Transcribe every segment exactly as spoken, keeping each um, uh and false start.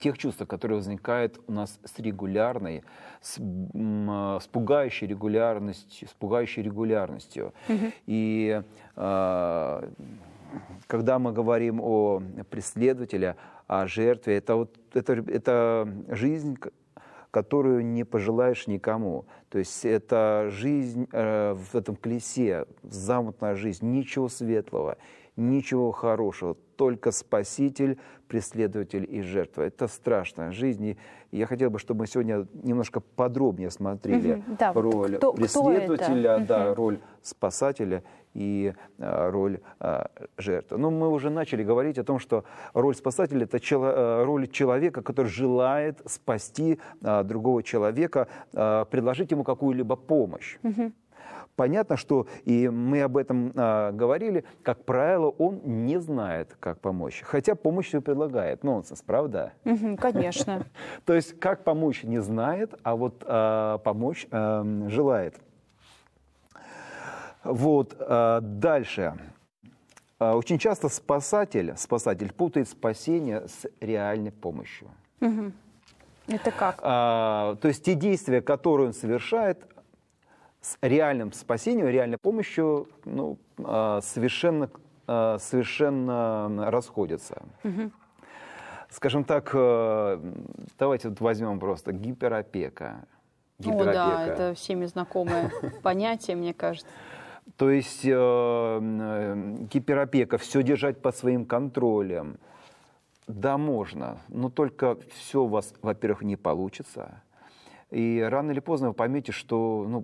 тех чувствах, которые возникают у нас с регулярной, с, с пугающей регулярностью, с пугающей регулярностью. Mm-hmm. И э, когда мы говорим о преследователе, о жертве, это, вот, это, это жизнь, которую не пожелаешь никому. То есть это жизнь э, в этом колесе, замутная жизнь, ничего светлого, ничего хорошего, только спаситель, преследователь и жертва. Это страшная жизнь. И я хотел бы, чтобы мы сегодня немножко подробнее смотрели угу, да, роль кто, преследователя, кто да, угу. роль спасателя и а, роль а, жертвы. Но мы уже начали говорить о том, что роль спасателя – это чело, роль человека, который желает спасти а, другого человека, а, предложить ему какую-либо помощь. Угу. Понятно, что, и мы об этом а, говорили, как правило, он не знает, как помочь. Хотя помощь все предлагает. Нонсенс, правда? Угу, конечно. То есть, как помочь не знает, а вот а, помочь а, желает. Вот, а, дальше. А, очень часто спасатель, спасатель путает спасение с реальной помощью. Угу. Это как? А, то есть, те действия, которые он совершает, с реальным спасением, реальной помощью ну, совершенно, совершенно расходятся. Угу. Скажем так, давайте вот возьмем просто гиперопека. Гиперопека. О, да, это всеми знакомое понятие, мне кажется. То есть гиперопека, все держать под своим контролем. Да, можно, но только все у вас, во-первых, не получится. И рано или поздно вы поймете, что ну,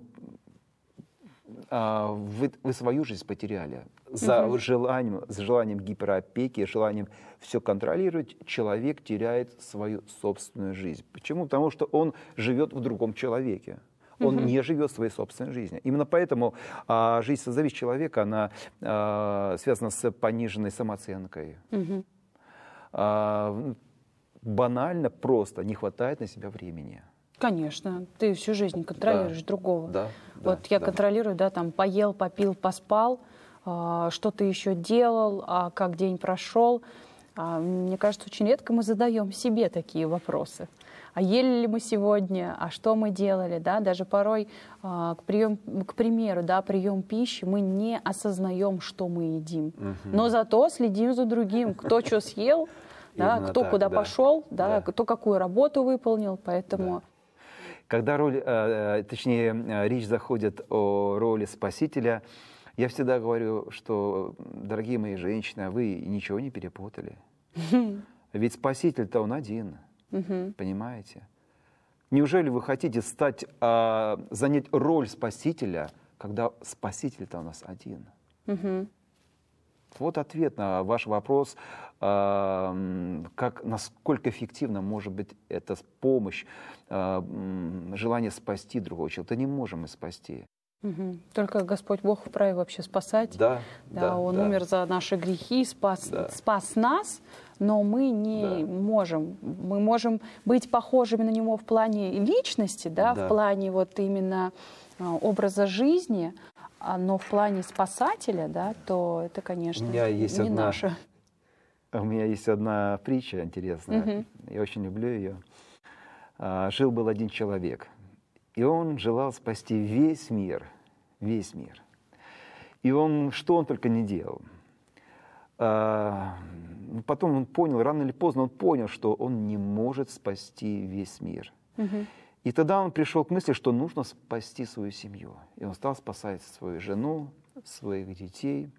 Вы, вы свою жизнь потеряли. За угу. желанием, с желанием гиперопеки, желанием все контролировать, человек теряет свою собственную жизнь. Почему? Потому что он живет в другом человеке. Он угу. не живет своей собственной жизнью. Именно поэтому а, жизнь созависимого человека, она а, связана с пониженной самооценкой. Угу. А, банально, просто не хватает на себя времени. Конечно, ты всю жизнь контролируешь да, другого. Да, вот да, я да. контролирую, да, там поел, попил, поспал, э, что ты еще делал, а как день прошел. А, мне кажется, очень редко мы задаем себе такие вопросы. А ели ли мы сегодня, а что мы делали, да, даже порой, э, к, прием, к примеру, да, прием пищи, мы не осознаем, что мы едим, угу. но зато следим за другим, кто что съел, да, кто так, куда да, пошел, да, да. кто какую работу выполнил, поэтому... Да. Когда роль, точнее, речь заходит о роли спасителя, я всегда говорю, что, дорогие мои женщины, вы ничего не перепутали. Ведь спаситель-то он один, понимаете? Неужели вы хотите стать, занять роль спасителя, когда спаситель-то у нас один? Вот ответ на ваш вопрос, как, насколько эффективно может быть эта помощь, желание спасти другого человека. Это не можем мы спасти. Угу. Только Господь Бог вправе вообще спасать. Да, да, да, Он да. умер за наши грехи, спас, да. спас нас, но мы не да. можем. Мы можем быть похожими на Него в плане личности, да, да. в плане вот именно образа жизни, но в плане спасателя, да, то это, конечно, у меня есть не одна, наше. У меня есть одна притча интересная, угу. я очень люблю ее. Жил-был один человек, и он желал спасти весь мир, весь мир. И он, что он только не делал. Потом он понял, рано или поздно он понял, что он не может спасти весь мир. Угу. И тогда он пришел к мысли, что нужно спасти свою семью. И он стал спасать свою жену, своих детей.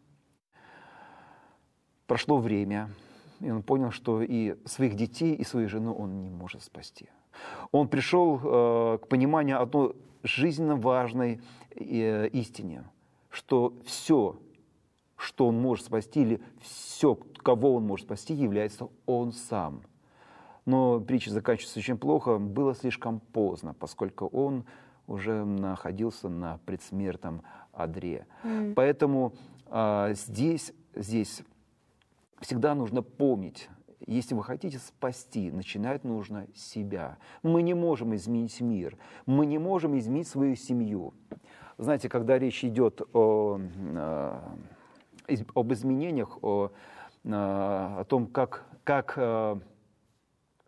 Прошло время, и он понял, что и своих детей, и свою жену он не может спасти. Он пришел э, к пониманию одной жизненно важной э, истине, что все, что он может спасти, или все, кого он может спасти, является он сам. Но притча заканчивается очень плохо, было слишком поздно, поскольку он уже находился на предсмертном одре. Mm. Поэтому э, здесь, здесь всегда нужно помнить, если вы хотите спасти, начинать нужно с себя. Мы не можем изменить мир, мы не можем изменить свою семью. Знаете, когда речь идет о, э, об изменениях, о, э, о том, как... как э,